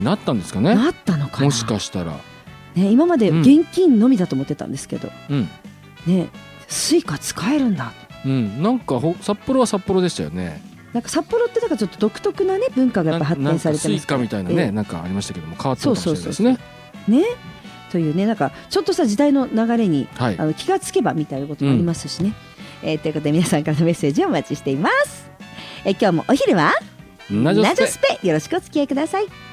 なったんですかね。 なったのかな。 もしかしたら、 ね、今まで現金のみだと思ってたんですけど、ね、スイカ使えるんだ。 なんか札幌は札幌でしたよね。 なんか札幌ってなんかちょっと独特なね文化がやっぱ発展されてますから、 スイカみたいなね、なんかありましたけども変わったかもしれないですね。 ね、というね、なんかちょっとした時代の流れに、気がつけばみたいなこともありますしね、ということで皆さんからのメッセージをお待ちしています。今日もお昼はナジョスペよろしくお付き合いください。